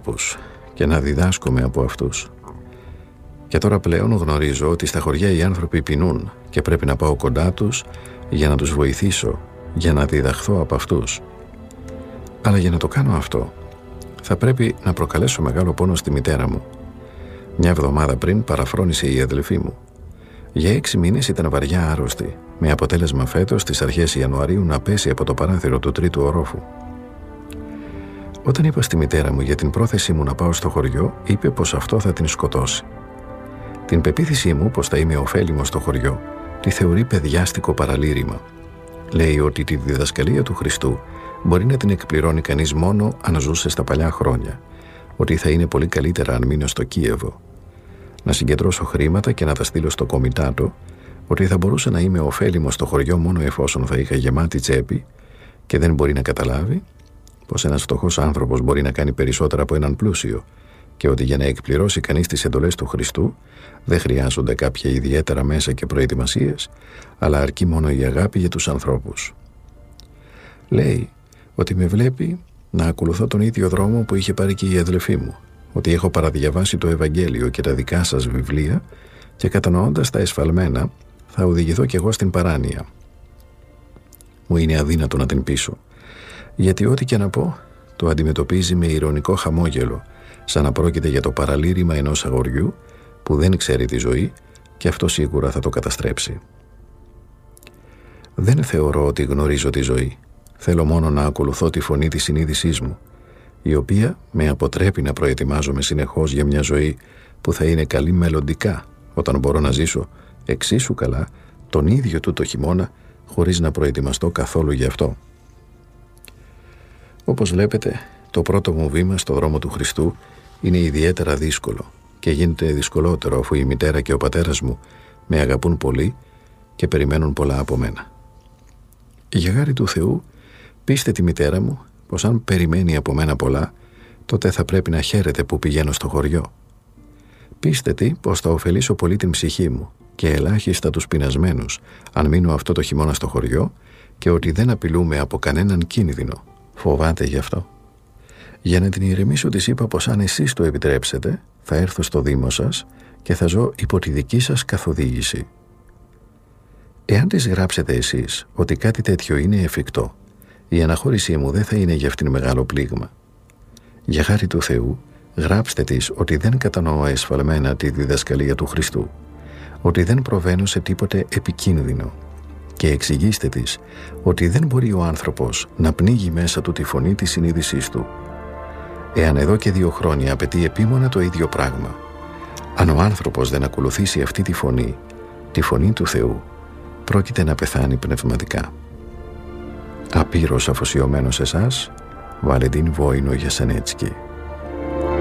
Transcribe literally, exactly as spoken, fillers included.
ανθρώπους και να διδάσκομαι από αυτούς. Και τώρα πλέον γνωρίζω ότι στα χωριά οι άνθρωποι πεινούν και πρέπει να πάω κοντά τους για να τους βοηθήσω, για να διδαχθώ από αυτούς. Αλλά για να το κάνω αυτό, θα πρέπει να προκαλέσω μεγάλο πόνο στη μητέρα μου. Μια εβδομάδα πριν παραφρόνησε η αδελφή μου. Για έξι μήνες ήταν βαριά άρρωστη, με αποτέλεσμα φέτος στις αρχές Ιανουαρίου να πέσει από το παράθυρο του τρίτου ορόφου. Όταν είπα στη μητέρα μου για την πρόθεσή μου να πάω στο χωριό, είπε πως αυτό θα την σκοτώσει. Την πεποίθησή μου πως θα είμαι ωφέλιμος στο χωριό τη θεωρεί παιδιάστικο παραλήρημα. Λέει ότι τη διδασκαλία του Χριστού μπορεί να την εκπληρώνει κανείς μόνο αν ζούσε στα παλιά χρόνια, ότι θα είναι πολύ καλύτερα αν μείνω στο Κίεβο. Να συγκεντρώσω χρήματα και να τα στείλω στο Κομιτάτο, ότι θα μπορούσα να είμαι ωφέλιμος στο χωριό μόνο εφόσον θα είχα γεμάτη τσέπη και δεν μπορεί να καταλάβει πως ένας φτωχός άνθρωπος μπορεί να κάνει περισσότερα από έναν πλούσιο και ότι για να εκπληρώσει κανείς τις εντολές του Χριστού δεν χρειάζονται κάποια ιδιαίτερα μέσα και προετοιμασίες, αλλά αρκεί μόνο η αγάπη για τους ανθρώπους. Λέει ότι με βλέπει να ακολουθώ τον ίδιο δρόμο που είχε πάρει και η αδελφή μου, ότι έχω παραδιαβάσει το Ευαγγέλιο και τα δικά σας βιβλία και κατανοώντας τα εσφαλμένα θα οδηγηθώ κι εγώ στην παράνοια. Μου είναι αδύνατο να την πείσω, γιατί ό,τι και να πω το αντιμετωπίζει με ειρωνικό χαμόγελο, σαν να πρόκειται για το παραλήρημα ενός αγοριού που δεν ξέρει τη ζωή και αυτό σίγουρα θα το καταστρέψει. Δεν θεωρώ ότι γνωρίζω τη ζωή. Θέλω μόνο να ακολουθώ τη φωνή της συνείδησής μου, η οποία με αποτρέπει να προετοιμάζομαι συνεχώς για μια ζωή που θα είναι καλή μελλοντικά, όταν μπορώ να ζήσω εξίσου καλά τον ίδιο του το χειμώνα χωρίς να προετοιμαστώ καθόλου γι' αυτό. Όπως βλέπετε, το πρώτο μου βήμα στο δρόμο του Χριστού είναι ιδιαίτερα δύσκολο και γίνεται δυσκολότερο αφού η μητέρα και ο πατέρας μου με αγαπούν πολύ και περιμένουν πολλά από μένα. Για χάρη του Θεού, πείστε τη μητέρα μου πως αν περιμένει από μένα πολλά, τότε θα πρέπει να χαίρεται που πηγαίνω στο χωριό. Πείστε τη πως θα ωφελήσω πολύ την ψυχή μου και ελάχιστα τους πεινασμένους αν μείνω αυτό το χειμώνα στο χωριό και ότι δεν απειλούμε από κανέναν κίνδυνο. Φοβάται γι' αυτό. Για να την ηρεμήσω της είπα πως αν εσείς το επιτρέψετε θα έρθω στο Δήμο σας και θα ζω υπό τη δική σας καθοδήγηση. Εάν της γράψετε εσείς ότι κάτι τέτοιο είναι εφικτό, η αναχώρησή μου δεν θα είναι για αυτήν μεγάλο πλήγμα. Για χάρη του Θεού, γράψτε της ότι δεν κατανοώ εσφαλμένα τη διδασκαλία του Χριστού, ότι δεν προβαίνω σε τίποτε επικίνδυνο και εξηγήστε της ότι δεν μπορεί ο άνθρωπος να πνίγει μέσα του τη φωνή της συνείδησής του. Εάν εδώ και δύο χρόνια απαιτεί επίμονα το ίδιο πράγμα, αν ο άνθρωπος δεν ακολουθήσει αυτή τη φωνή, τη φωνή του Θεού, πρόκειται να πεθάνει πνευματικά. Απείρως αφοσιωμένος εσάς, Βαλεντίν Βόινο Γιασανέτσκι.